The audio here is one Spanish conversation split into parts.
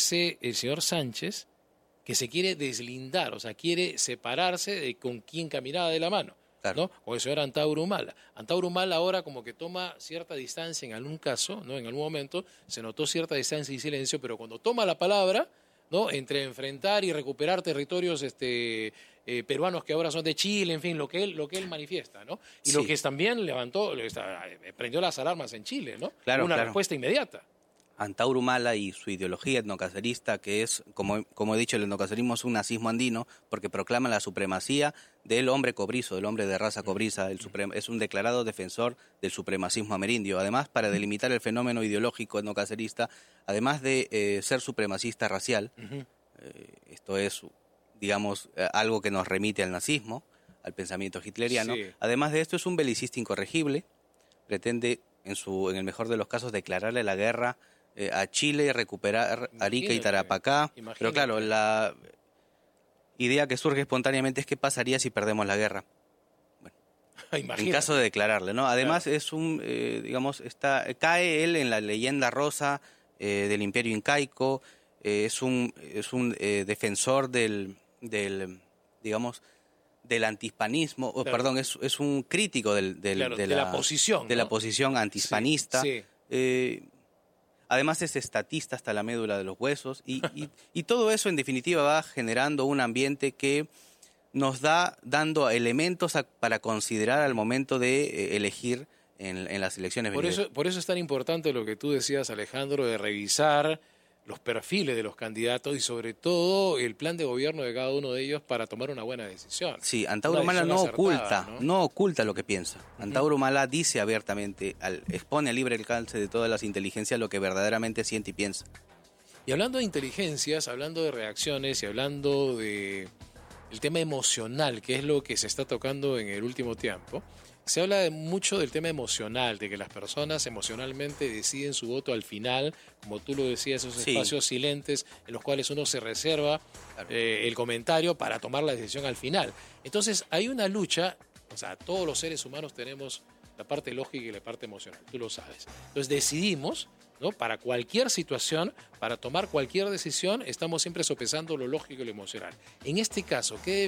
parece el señor Sánchez que se quiere deslindar, o sea, quiere separarse de con quién caminaba de la mano, Claro. ¿no? Con el señor Antauro Humala. Antauro Humala ahora como que toma cierta distancia en algún caso, ¿no? En algún momento se notó cierta distancia y silencio, pero cuando toma la palabra, ¿no? Entre enfrentar y recuperar territorios peruanos que ahora son de Chile, en fin, lo que él manifiesta, ¿no? Y Sí. lo que es también prendió las alarmas en Chile, ¿no? Claro, Una claro. respuesta inmediata. Antauro Humala y su ideología etnocacerista, que es, como he dicho, el etnocacerismo es un nazismo andino, porque proclama la supremacía del hombre cobrizo, del hombre de raza cobriza, es un declarado defensor del supremacismo amerindio. Además, para delimitar el fenómeno ideológico etnocacerista, además de ser supremacista racial, esto es, digamos, algo que nos remite al nazismo, al pensamiento hitleriano, Sí. además de esto es un belicista incorregible, pretende, en el mejor de los casos, declararle la guerra a Chile, recuperar Arica y Tarapacá. Pero claro, la idea que surge espontáneamente es qué pasaría si perdemos la guerra. Bueno, en caso de declararle, ¿no? Además claro. Es un, digamos, cae él en la leyenda rosa del Imperio Incaico, es un defensor del digamos, del antihispanismo, claro. Perdón, es un crítico de la posición, ¿no? De la posición antihispanista. Sí, sí. Además es estatista hasta la médula de los huesos y todo eso en definitiva va generando un ambiente que nos dando elementos para considerar al momento de elegir en las elecciones venideras. Por eso es tan importante lo que tú decías, Alejandro, de revisar los perfiles de los candidatos y sobre todo el plan de gobierno de cada uno de ellos para tomar una buena decisión. Sí, Antauro Humala no oculta lo que piensa. Antauro Humala dice abiertamente, expone a libre alcance de todas las inteligencias lo que verdaderamente siente y piensa. Y hablando de inteligencias, hablando de reacciones y hablando de el tema emocional, que es lo que se está tocando en el último tiempo, se habla mucho del tema emocional, de que las personas emocionalmente deciden su voto al final, como tú lo decías, esos espacios silentes en los cuales uno se reserva el comentario para tomar la decisión al final. Entonces hay una lucha, o sea, todos los seres humanos tenemos la parte lógica y la parte emocional, tú lo sabes. Entonces decidimos, ¿no? Para cualquier situación, para tomar cualquier decisión, estamos siempre sopesando lo lógico y lo emocional. En este caso, ¿qué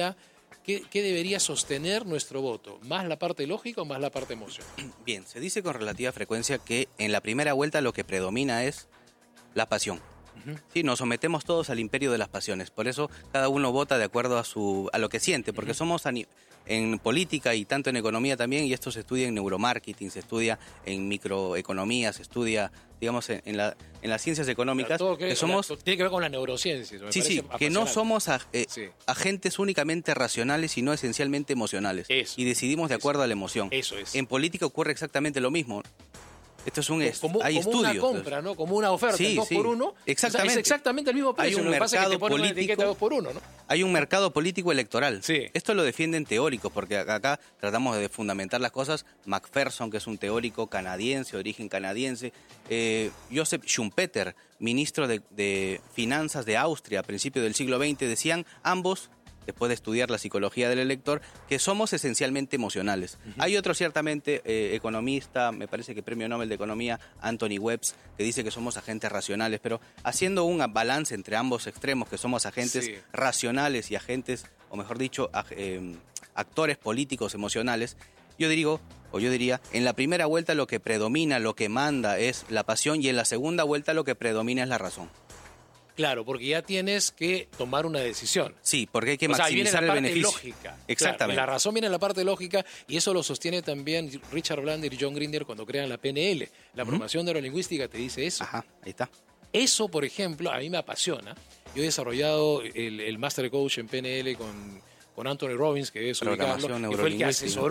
debería sostener nuestro voto? ¿Más la parte lógica o más la parte emocional? Bien, se dice con relativa frecuencia que en la primera vuelta lo que predomina es la pasión. Sí, nos sometemos todos al imperio de las pasiones. Por eso cada uno vota de acuerdo a lo que siente, porque somos en política y tanto en economía también, y esto se estudia en neuromarketing, se estudia en microeconomía, se estudia, digamos, en las ciencias económicas. Que somos, tiene que ver con la neurociencia. Sí, que no somos agentes únicamente racionales, sino esencialmente emocionales. Y decidimos de acuerdo a la emoción. Eso es. En política ocurre exactamente lo mismo. Esto es hay como estudios. Como una compra, ¿no? Como una oferta, 2 por 1. Exactamente. O sea, es exactamente el mismo precio. Hay un mercado político, 2 por 1, ¿no? Hay un mercado político electoral. Sí. Esto lo defienden teóricos, porque acá tratamos de fundamentar las cosas. Macpherson, que es un teórico canadiense, de origen canadiense. Joseph Schumpeter, ministro de Finanzas de Austria a principios del siglo XX, decían ambos, después de estudiar la psicología del elector, que somos esencialmente emocionales. Hay otro ciertamente economista, me parece que Premio Nobel de Economía, Anthony Webs, que dice que somos agentes racionales, pero haciendo un balance entre ambos extremos, que somos agentes racionales y agentes, o mejor dicho, actores políticos emocionales, yo diría, en la primera vuelta lo que predomina, lo que manda es la pasión, y en la segunda vuelta lo que predomina es la razón. Claro, porque ya tienes que tomar una decisión. Sí, porque hay que maximizar el beneficio. Lógica. Exactamente. Claro, la razón viene en la parte lógica, y eso lo sostiene también Richard Blander y John Grinder cuando crean la PNL. La programación neurolingüística te dice eso. Ajá, ahí está. Eso, por ejemplo, a mí me apasiona. Yo he desarrollado el Master Coach en PNL con Anthony Robbins, que es ubicarlo, que fue el que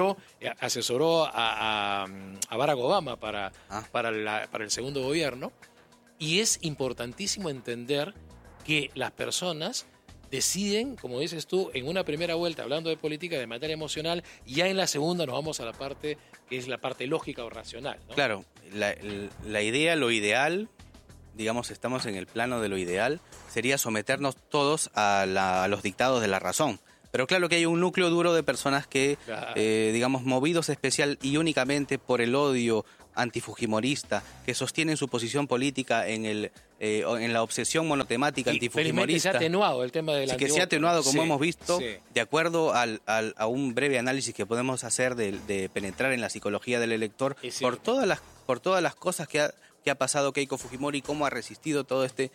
asesoró a Barack Obama para el segundo gobierno. Y es importantísimo entender que las personas deciden, como dices tú, en una primera vuelta, hablando de política, de materia emocional, y ya en la segunda nos vamos a la parte que es la parte lógica o racional, ¿no? Claro, la idea, lo ideal, digamos, estamos en el plano de lo ideal, sería someternos todos a los dictados de la razón. Pero claro que hay un núcleo duro de personas que, digamos, movidos especial y únicamente por el odio antifujimorista, que sostienen su posición política en en la obsesión monotemática antifujimorista. Se ha atenuado el tema de la que se ha atenuado, como hemos visto, sí. de acuerdo a un breve análisis que podemos hacer de penetrar en la psicología del elector, por todas las cosas que ha pasado Keiko Fujimori, cómo ha resistido todo este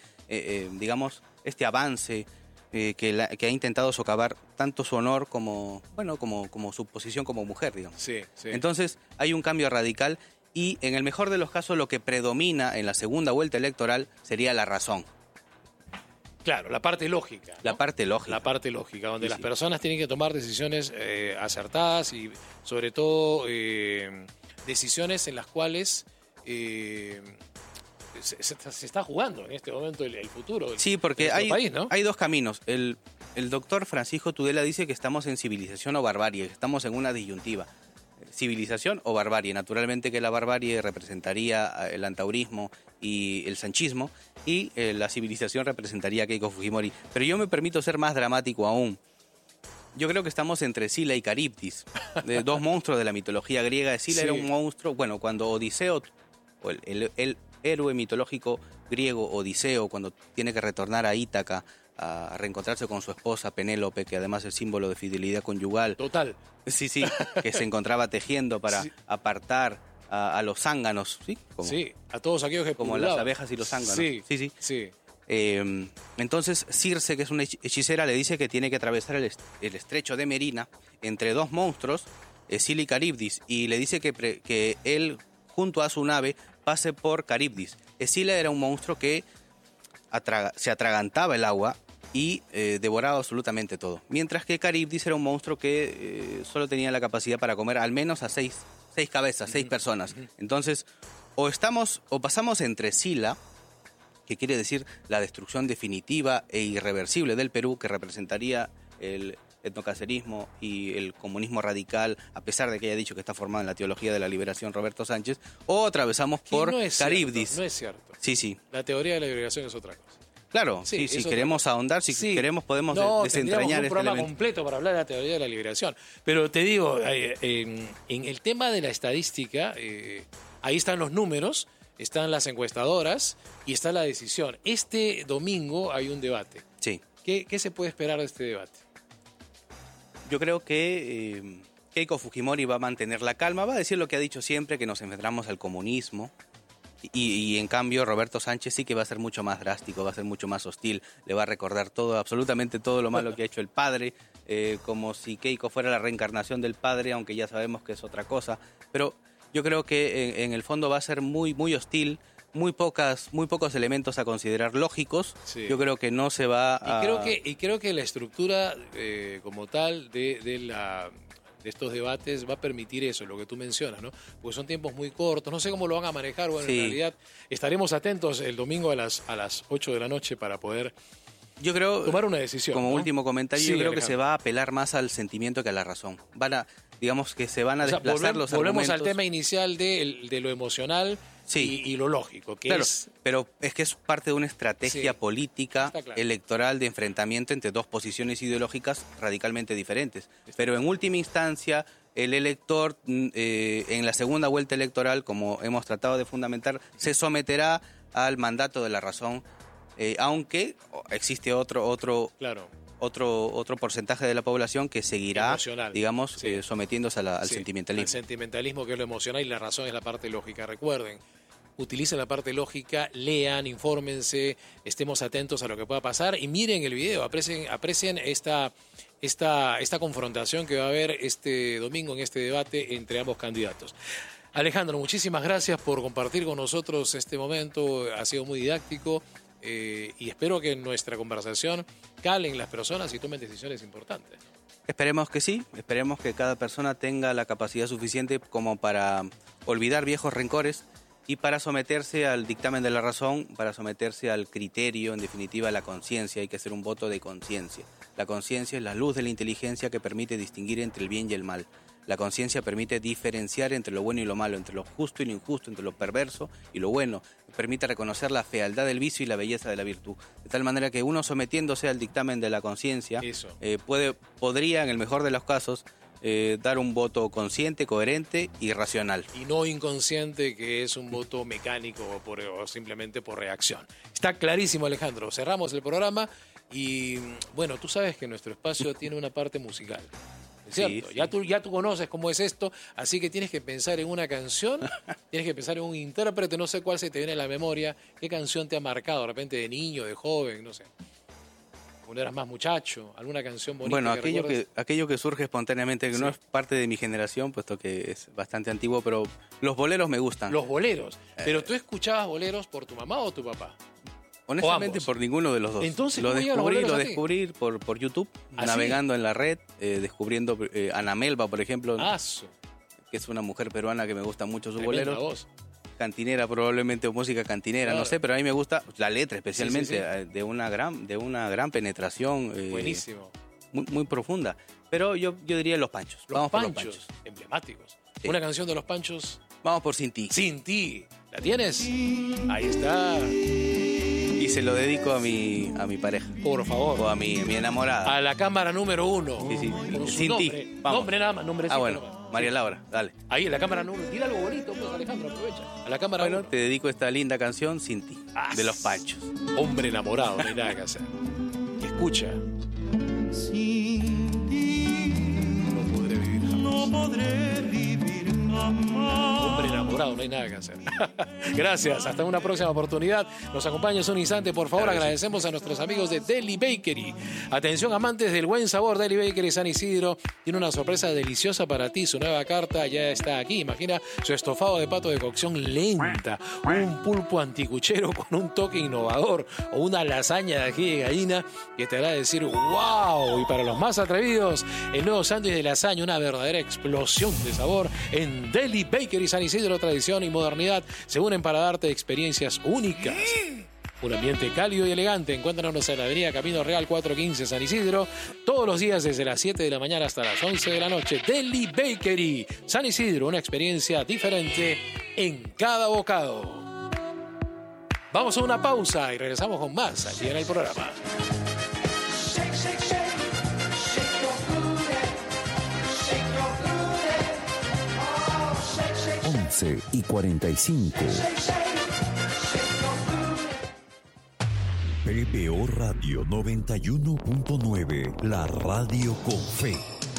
avance que ha intentado socavar tanto su honor como su posición como mujer, digamos. Sí, sí. Entonces hay un cambio radical y en el mejor de los casos lo que predomina en la segunda vuelta electoral sería la razón. Claro, la parte lógica, ¿no? La parte lógica, donde las personas tienen que tomar decisiones acertadas y sobre todo decisiones en las cuales se está jugando en este momento el futuro. Sí, porque hay país, ¿no? Hay dos caminos. El doctor Francisco Tudela dice que estamos en civilización o barbarie, que estamos en una disyuntiva. Civilización o barbarie. Naturalmente que la barbarie representaría el antaurismo y el sanchismo y la civilización representaría a Keiko Fujimori. Pero yo me permito ser más dramático aún. Yo creo que estamos entre Sila y Caribdis, dos monstruos de la mitología griega. Sila era un monstruo, cuando Odiseo, o el héroe mitológico griego Odiseo, cuando tiene que retornar a Ítaca a reencontrarse con su esposa Penélope, que además es símbolo de fidelidad conyugal. Total. Sí, que se encontraba tejiendo para apartar a los zánganos, ¿sí? A todos aquellos que como pululaban. las abejas y los zánganos. Sí. Entonces Circe, que es una hechicera, le dice que tiene que atravesar el estrecho de Merina entre dos monstruos, Sila y Caribdis, y le dice que él, junto a su nave, pase por Caribdis. Sila era un monstruo que se atragantaba el agua y devoraba absolutamente todo. Mientras que Caribdis era un monstruo que solo tenía la capacidad para comer al menos a seis cabezas, 6 personas. Entonces, o pasamos entre Sila, que quiere decir la destrucción definitiva e irreversible del Perú, que representaría el etnocacerismo y el comunismo radical, a pesar de que haya dicho que está formado en la teología de la liberación Roberto Sánchez, o atravesamos por Caribdis. No es cierto. Sí. La teoría de la liberación es otra cosa. Claro, si queremos ahondar, queremos, podemos desentrañar un programa completo para hablar de la teoría de la liberación. Pero te digo, en el tema de la estadística, ahí están los números, están las encuestadoras y está la decisión. Este domingo hay un debate. Sí. ¿Qué se puede esperar de este debate? Yo creo que Keiko Fujimori va a mantener la calma, va a decir lo que ha dicho siempre, que nos enfrentamos al comunismo. Y en cambio Roberto Sánchez sí que va a ser mucho más drástico, va a ser mucho más hostil, le va a recordar absolutamente todo lo malo que ha hecho el padre, como si Keiko fuera la reencarnación del padre, aunque ya sabemos que es otra cosa. Pero yo creo que en el fondo va a ser muy, muy hostil, muy pocos elementos a considerar lógicos. Sí. Yo creo que no se va a... Y creo que la estructura como tal de estos debates va a permitir eso, lo que tú mencionas, ¿no? Porque son tiempos muy cortos, no sé cómo lo van a manejar. Bueno, en realidad estaremos atentos el domingo a las 8 de la noche para poder tomar una decisión. Como último comentario, yo creo Alejandro, que se va a apelar más al sentimiento que a la razón. Digamos que se van a desplazar los argumentos. Volvemos al tema inicial de lo emocional y lo lógico, pero es que es parte de una estrategia política, electoral, de enfrentamiento entre dos posiciones ideológicas radicalmente diferentes. Pero en última instancia, el elector, en la segunda vuelta electoral, como hemos tratado de fundamentar, se someterá al mandato de la razón, aunque existe otro porcentaje de la población que seguirá, digamos, sometiéndose al sentimentalismo. El sentimentalismo, que es lo emocional, y la razón es la parte lógica. Recuerden, utilicen la parte lógica, lean, infórmense, estemos atentos a lo que pueda pasar y miren el video, aprecien esta confrontación que va a haber este domingo en este debate entre ambos candidatos. Alejandro, muchísimas gracias por compartir con nosotros este momento, ha sido muy didáctico. Y espero que en nuestra conversación calen las personas y tomen decisiones importantes. Esperemos que sí, esperemos que cada persona tenga la capacidad suficiente como para olvidar viejos rencores y para someterse al dictamen de la razón, para someterse al criterio, en definitiva a la conciencia. Hay que hacer un voto de conciencia. La conciencia es la luz de la inteligencia que permite distinguir entre el bien y el mal. La conciencia permite diferenciar entre lo bueno y lo malo, entre lo justo y lo injusto, entre lo perverso y lo bueno. Permite reconocer la fealdad del vicio y la belleza de la virtud. De tal manera que uno, sometiéndose al dictamen de la conciencia, podría, en el mejor de los casos, dar un voto consciente, coherente y racional. Y no inconsciente, que es un voto mecánico o simplemente por reacción. Está clarísimo, Alejandro. Cerramos el programa y, bueno, tú sabes que nuestro espacio tiene una parte musical. ¿Es cierto? Sí. Ya tú conoces cómo es esto, así que tienes que pensar en una canción, tienes que pensar en un intérprete, no sé cuál se te viene a la memoria, qué canción te ha marcado, de repente de niño, de joven, no sé. Cuando eras más muchacho, alguna canción bonita. Bueno, aquello que surge espontáneamente, que no es parte de mi generación, puesto que es bastante antiguo, pero los boleros me gustan. Los boleros. ¿Pero tú escuchabas boleros por tu mamá o tu papá? Honestamente, por ninguno de los dos. Entonces, lo descubrí por YouTube, navegando en la red, descubriendo Ana Melba, por ejemplo, que es una mujer peruana que me gusta mucho sus boleros. Voz. Cantinera probablemente, o música cantinera, claro. No sé, pero a mí me gusta la letra especialmente, de una gran penetración. Buenísimo. Muy profunda. Pero yo diría Los Panchos. Vamos por Los Panchos. Emblemáticos. Sí. Una canción de Los Panchos. Vamos por Sin Ti. Sin Ti. ¿La tienes? Ahí está. Y se lo dedico a mi pareja. Por favor. O a mi enamorada. A la cámara número 1. Sí. Sin Ti. Nombre nada más, nombrecito. Bueno. Nomás. María Laura, dale. Ahí en la cámara número. Tira algo bonito, pues, Alejandro, aprovecha. A la cámara 1. Te dedico esta linda canción, Sin Ti, de Los Panchos. Hombre enamorado, no hay nada que hacer. Escucha. Sin ti no podré vivir jamás. No podré vivir jamás. Hombre enamorado, no hay nada que hacer. Gracias, hasta una próxima oportunidad. Nos acompañas un instante, por favor. Agradecemos a nuestros amigos de Deli Bakery. Atención, amantes del buen sabor. Deli Bakery San Isidro tiene una sorpresa deliciosa para ti. Su nueva carta ya está aquí. Imagina su estofado de pato de cocción lenta, un pulpo anticuchero con un toque innovador o una lasaña de ají de gallina que te hará decir ¡wow! Y para los más atrevidos, el nuevo sándwich de lasaña, una verdadera explosión de sabor en Deli Bakery San Isidro. Tradición y modernidad se unen para darte experiencias únicas. Un ambiente cálido y elegante. Encuéntranos en la avenida Camino Real 415 San Isidro, todos los días desde las 7 de la mañana hasta las 11 de la noche. Deli Bakery San Isidro, una experiencia diferente en cada bocado. Vamos a una pausa y regresamos con más aquí en el programa. 11:45. PPO Radio 91.9, la radio con fe.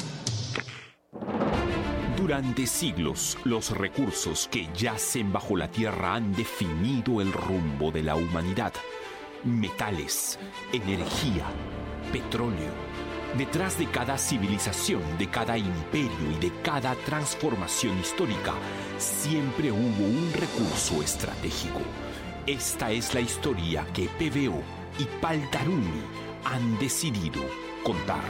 Durante siglos, los recursos que yacen bajo la tierra han definido el rumbo de la humanidad. Metales, energía, petróleo. Detrás de cada civilización, de cada imperio y de cada transformación histórica, siempre hubo un recurso estratégico. Esta es la historia que PVO y Paltarumi han decidido contar.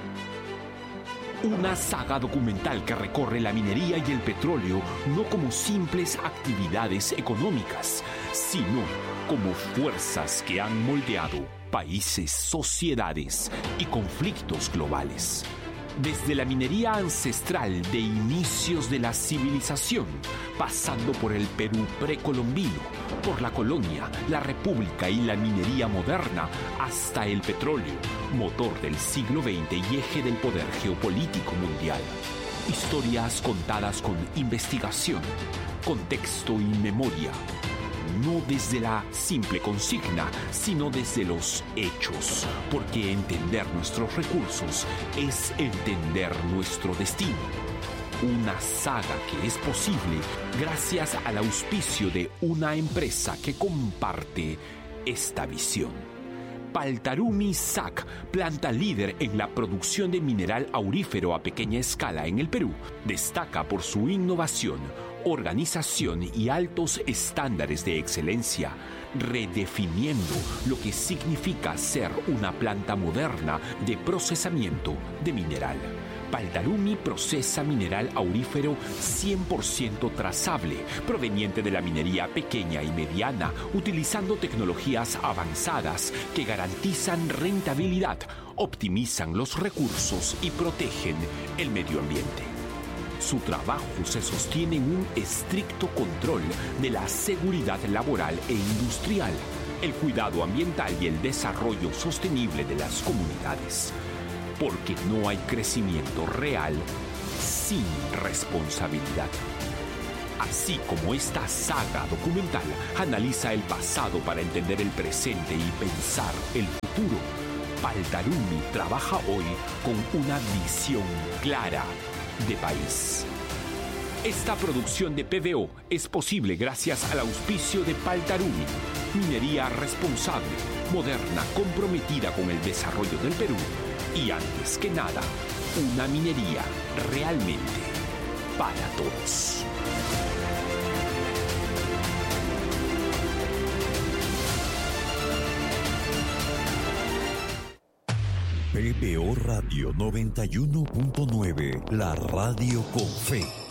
Una saga documental que recorre la minería y el petróleo no como simples actividades económicas, sino como fuerzas que han moldeado países, sociedades y conflictos globales. Desde la minería ancestral de inicios de la civilización, pasando por el Perú precolombino, por la colonia, la república y la minería moderna, hasta el petróleo, motor del siglo XX y eje del poder geopolítico mundial. Historias contadas con investigación, contexto y memoria. No desde la simple consigna, sino desde los hechos, porque entender nuestros recursos es entender nuestro destino. Una saga que es posible gracias al auspicio de una empresa que comparte esta visión. Paltarumi SAC, planta líder en la producción de mineral aurífero a pequeña escala en el Perú, destaca por su innovación, organización y altos estándares de excelencia, redefiniendo lo que significa ser una planta moderna de procesamiento de mineral. Paltarumi procesa mineral aurífero 100% trazable, proveniente de la minería pequeña y mediana, utilizando tecnologías avanzadas que garantizan rentabilidad, optimizan los recursos y protegen el medio ambiente. Su trabajo se sostiene en un estricto control de la seguridad laboral e industrial, el cuidado ambiental y el desarrollo sostenible de las comunidades. Porque no hay crecimiento real sin responsabilidad. Así como esta saga documental analiza el pasado para entender el presente y pensar el futuro, Paltarumi trabaja hoy con una visión clara de país. Esta producción de PVO es posible gracias al auspicio de Paltarumi, minería responsable, moderna, comprometida con el desarrollo del Perú y, antes que nada, una minería realmente para todos. PVO Radio 91.9, la radio con fe.